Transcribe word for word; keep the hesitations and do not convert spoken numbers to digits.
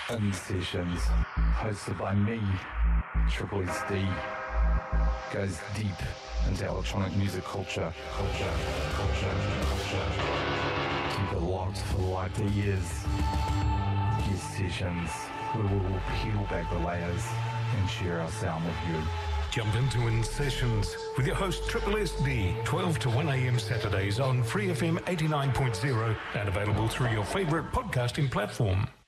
In Sessions, hosted by me, Triple S D, goes deep into electronic music culture, culture, culture, culture. Keep it locked for the light years. Guest Sessions, where we will peel back the layers and share our sound with you. Jump into In Sessions with your host Triple S D, twelve to one a.m. Saturdays on Free F M eighty-nine point zero and available through your favourite podcasting platform.